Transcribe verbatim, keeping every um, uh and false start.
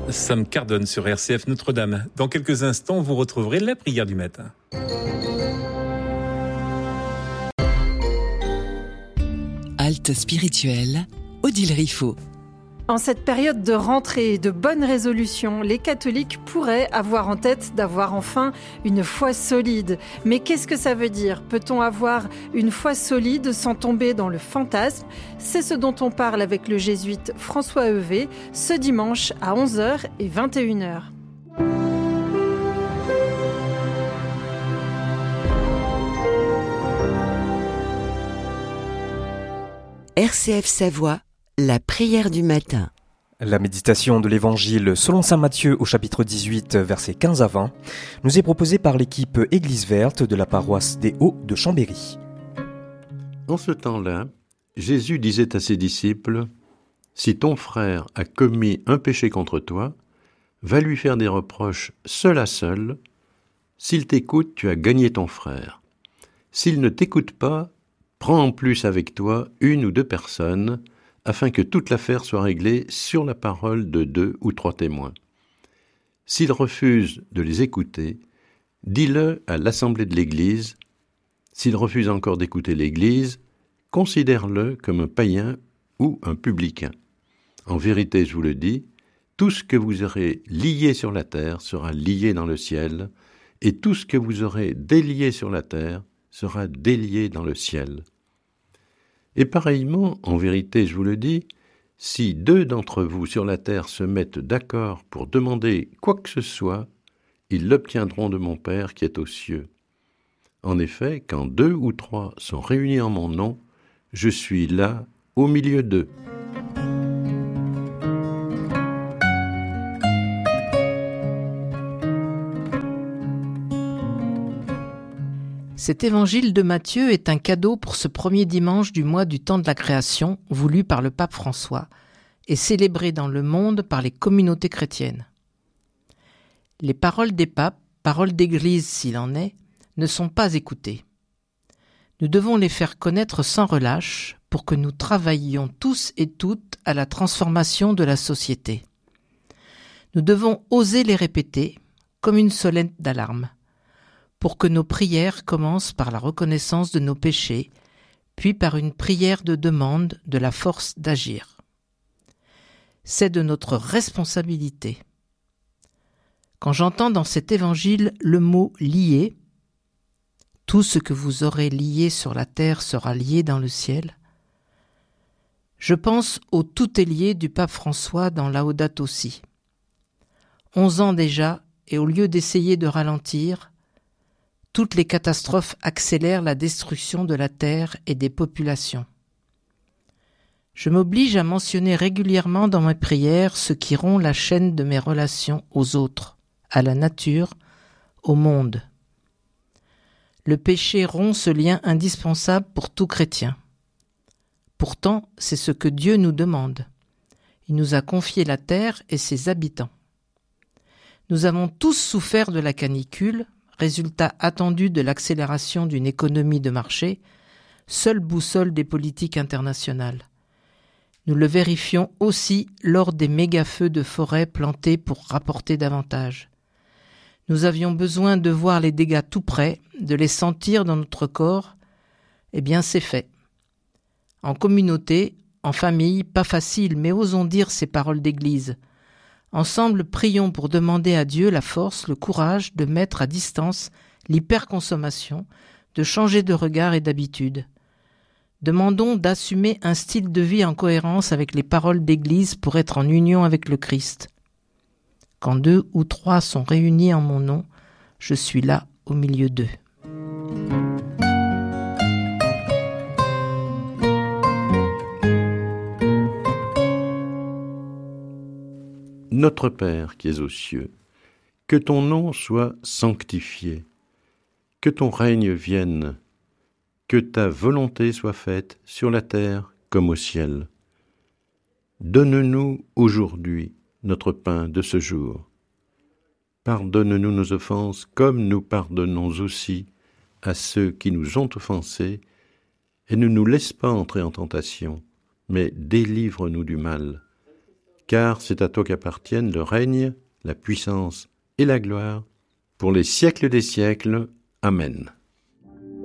Sam Cardone sur R C F Notre-Dame. Dans quelques instants, vous retrouverez la prière du matin. Halte spirituelle, Odile Riffaut. En cette période de rentrée et de bonnes résolutions, les catholiques pourraient avoir en tête d'avoir enfin une foi solide. Mais qu'est-ce que ça veut dire ? Peut-on avoir une foi solide sans tomber dans le fantasme ? C'est ce dont on parle avec le jésuite François Heuvet ce dimanche à onze heures et vingt et une heures. R C F Savoie, la prière du matin. La méditation de l'évangile selon saint Matthieu au chapitre dix-huit, versets quinze à vingt, nous est proposée par l'équipe Église Verte de la paroisse des Hauts de Chambéry. En ce temps-là, Jésus disait à ses disciples : « Si ton frère a commis un péché contre toi, va lui faire des reproches seul à seul. S'il t'écoute, tu as gagné ton frère. S'il ne t'écoute pas, prends en plus avec toi une ou deux personnes, afin que toute l'affaire soit réglée sur la parole de deux ou trois témoins. S'il refuse de les écouter, dis-le à l'assemblée de l'Église. S'il refuse encore d'écouter l'Église, considère-le comme un païen ou un publicain. En vérité, je vous le dis, tout ce que vous aurez lié sur la terre sera lié dans le ciel, et tout ce que vous aurez délié sur la terre sera délié dans le ciel. Et pareillement, en vérité, je vous le dis, si deux d'entre vous sur la terre se mettent d'accord pour demander quoi que ce soit, ils l'obtiendront de mon Père qui est aux cieux. En effet, quand deux ou trois sont réunis en mon nom, je suis là, au milieu d'eux. » Cet évangile de Matthieu est un cadeau pour ce premier dimanche du mois du temps de la création, voulu par le pape François, et célébré dans le monde par les communautés chrétiennes. Les paroles des papes, paroles d'église s'il en est, ne sont pas écoutées. Nous devons les faire connaître sans relâche pour que nous travaillions tous et toutes à la transformation de la société. Nous devons oser les répéter comme une sonnette d'alarme, pour que nos prières commencent par la reconnaissance de nos péchés, puis par une prière de demande de la force d'agir. C'est de notre responsabilité. Quand j'entends dans cet évangile le mot « lier », tout ce que vous aurez lié sur la terre sera lié dans le ciel, je pense au tout est lié du pape François dans Laudato Si. Onze ans déjà, et au lieu d'essayer de ralentir, toutes les catastrophes accélèrent la destruction de la terre et des populations. Je m'oblige à mentionner régulièrement dans mes prières ce qui rompt la chaîne de mes relations aux autres, à la nature, au monde. Le péché rompt ce lien indispensable pour tout chrétien. Pourtant, c'est ce que Dieu nous demande. Il nous a confié la terre et ses habitants. Nous avons tous souffert de la canicule, résultat attendu de l'accélération d'une économie de marché, seule boussole des politiques internationales. Nous le vérifions aussi lors des méga-feux de forêt plantés pour rapporter davantage. Nous avions besoin de voir les dégâts tout près, de les sentir dans notre corps. Eh bien, c'est fait. En communauté, en famille, pas facile, mais osons dire ces paroles d'église. Ensemble, prions pour demander à Dieu la force, le courage de mettre à distance l'hyperconsommation, de changer de regard et d'habitude. Demandons d'assumer un style de vie en cohérence avec les paroles d'Église pour être en union avec le Christ. Quand deux ou trois sont réunis en mon nom, je suis là au milieu d'eux. Notre Père qui es aux cieux, que ton nom soit sanctifié, que ton règne vienne, que ta volonté soit faite sur la terre comme au ciel. Donne-nous aujourd'hui notre pain de ce jour. Pardonne-nous nos offenses comme nous pardonnons aussi à ceux qui nous ont offensés, et ne nous laisse pas entrer en tentation, mais délivre-nous du mal. car c'est à toi qu'appartiennent le règne, la puissance et la gloire, pour les siècles des siècles. Amen.